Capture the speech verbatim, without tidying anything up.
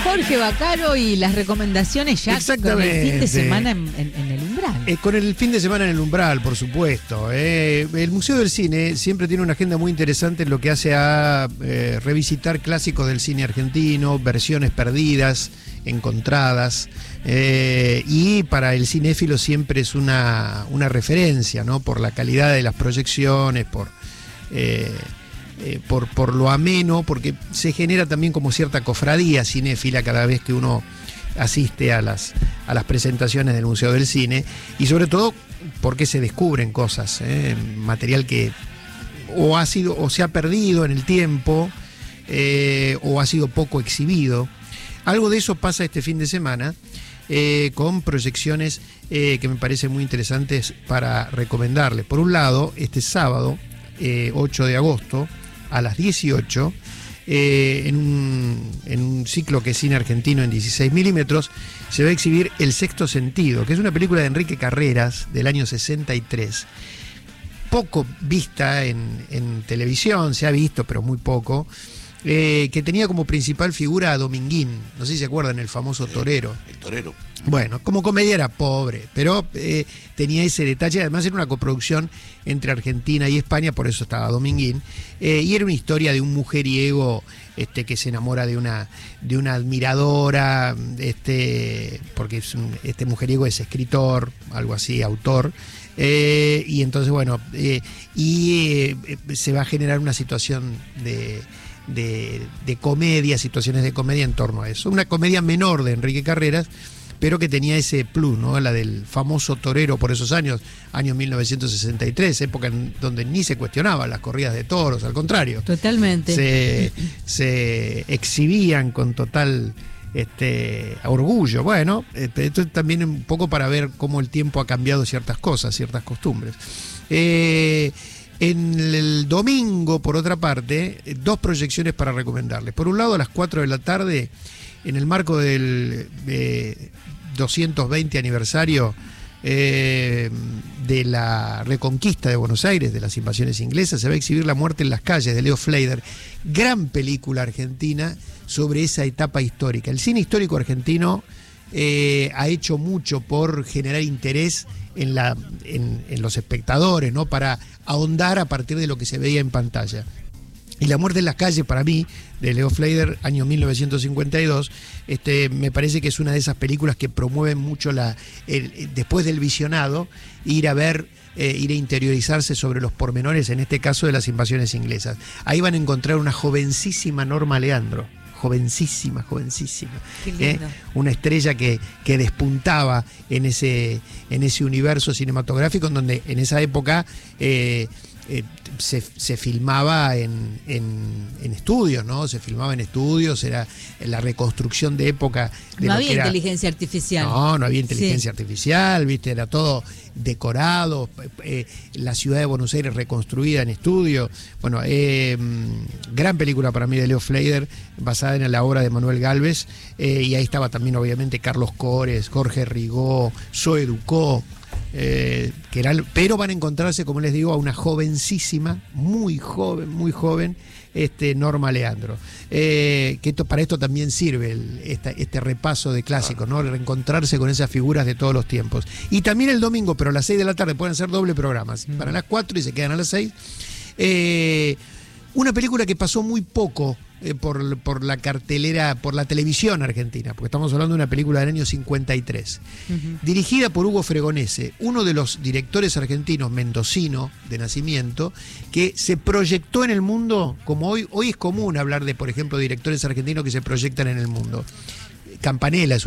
Jorge Baccaro y las recomendaciones ya con el fin de semana en, en, en el umbral. Eh, con el fin de semana en el umbral, por supuesto. Eh, el Museo del Cine siempre tiene una agenda muy interesante en lo que hace a eh, revisitar clásicos del cine argentino, versiones perdidas, encontradas. Eh, y para el cinéfilo siempre es una, una referencia, ¿no? Por la calidad de las proyecciones, por... Eh, Eh, por, por lo ameno, porque se genera también como cierta cofradía cinéfila cada vez que uno asiste a las, a las presentaciones del Museo del Cine, y sobre todo porque se descubren cosas, eh, material que o ha sido o se ha perdido en el tiempo eh, o ha sido poco exhibido. Algo de eso pasa este fin de semana eh, con proyecciones eh, que me parecen muy interesantes para recomendarles. Por un lado, este sábado eh, ocho de agosto a las dieciocho, eh, en, un, en un ciclo que es cine argentino en dieciséis milímetros, se va a exhibir El Sexto Sentido, que es una película de Enrique Carreras del año sesenta y tres, poco vista en, en televisión, se ha visto, pero muy poco, eh, que tenía como principal figura a Dominguín, no sé si se acuerdan, el famoso torero. El torero. Bueno, como comedia era pobre, pero eh, tenía ese detalle. Además era una coproducción entre Argentina y España, por eso estaba Dominguín, eh, y era una historia de un mujeriego este, que se enamora de una, de una admiradora, este, porque es un, este mujeriego es escritor, algo así, autor, eh, y entonces bueno, eh, y eh, se va a generar una situación de... De, de comedia, situaciones de comedia en torno a eso. Una comedia menor de Enrique Carreras, pero que tenía ese plus, ¿no? La del famoso torero por esos años, años mil novecientos sesenta y tres, época en donde ni se cuestionaban las corridas de toros, al contrario. Totalmente. Se, se exhibían con total este, orgullo. Bueno, esto también un poco para ver cómo el tiempo ha cambiado ciertas cosas, ciertas costumbres. Eh... En el domingo, por otra parte, dos proyecciones para recomendarles. Por un lado, a las cuatro de la tarde, en el marco del eh, doscientos veinte aniversario eh, de la reconquista de Buenos Aires, de las invasiones inglesas, se va a exhibir La Muerte en las Calles, de Leo Fleider. Gran película argentina sobre esa etapa histórica. El cine histórico argentino eh, ha hecho mucho por generar interés en, la, en, en los espectadores, ¿no? Para ahondar a partir de lo que se veía en pantalla. Y La Muerte en las Calles, para mí, de Leo Fleider, año mil novecientos cincuenta y dos, este, me parece que es una de esas películas que promueven mucho la, el, después del visionado, ir a ver, eh, ir a interiorizarse sobre los pormenores, en este caso de las invasiones inglesas. Ahí van a encontrar una jovencísima Norma Leandro. Jovencísima, jovencísima. ¿eh? Una estrella que, que despuntaba en ese, en ese universo cinematográfico, en donde en esa época eh, eh, se, se filmaba en, en, en estudios, ¿no? Se filmaba en estudios, era la reconstrucción de época. De no lo había que era, inteligencia artificial. No, no había inteligencia sí. artificial, ¿viste? Era todo decorado, eh, la ciudad de Buenos Aires reconstruida en estudio. Bueno, eh, gran película para mí de Leo Fleider, basada en la obra de Manuel Gálvez, eh, y ahí estaba también obviamente Carlos Cores, Jorge Rigó, Zoe Ducó, eh, que era, pero van a encontrarse, como les digo, a una jovencísima, muy joven, muy joven, este, Norma Leandro. Eh, que esto, para esto también sirve el, esta, este repaso de clásicos, ¿no? Reencontrarse con esas figuras de todos los tiempos. Y también el domingo, pero a las seis de la tarde, pueden ser doble programas, mm. para las cuatro y se quedan a las seis. Eh, una película que pasó muy poco eh, por, por la cartelera, por la televisión argentina, porque estamos hablando de una película del año cincuenta y tres, uh-huh. dirigida por Hugo Fregonese, uno de los directores argentinos, mendocino de nacimiento, que se proyectó en el mundo, como hoy, hoy es común hablar de, por ejemplo, directores argentinos que se proyectan en el mundo. Campanella es